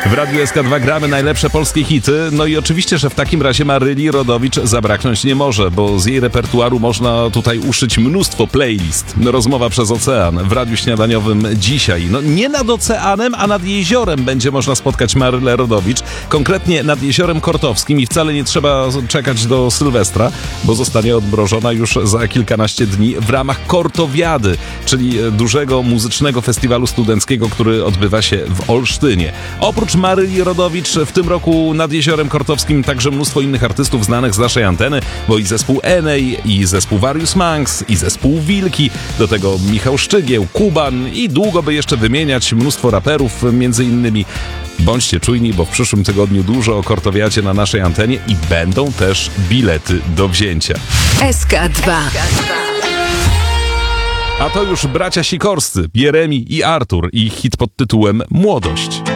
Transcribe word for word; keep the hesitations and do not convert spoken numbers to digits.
W Radiu S K dwa gramy najlepsze polskie hity, no i oczywiście, że w takim razie Maryli Rodowicz zabraknąć nie może, bo z jej repertuaru można tutaj uszyć mnóstwo playlist. Rozmowa przez ocean w Radiu Śniadaniowym dzisiaj. No nie nad oceanem, a nad jeziorem będzie można spotkać Marylę Rodowicz, konkretnie nad Jeziorem Kortowskim i wcale nie trzeba czekać do Sylwestra, bo zostanie odmrożona już za kilkanaście dni w ramach Kortowiady, czyli dużego muzycznego festiwalu studenckiego, który odbywa się w Olsztynie. Oprócz Maryli Rodowicz w tym roku nad Jeziorem Kortowskim także mnóstwo innych artystów znanych z naszej anteny, bo i zespół Enej, i zespół Various Monks, i zespół Wilki, do tego Michał Szczygieł, Kuban i długo by jeszcze wymieniać, mnóstwo raperów między innymi. Bądźcie czujni, bo w przyszłym tygodniu dużo o Kortowiadzie na naszej antenie i będą też bilety do wzięcia. S K dwa. A to już bracia Sikorscy, Jeremi i Artur i hit pod tytułem Młodość.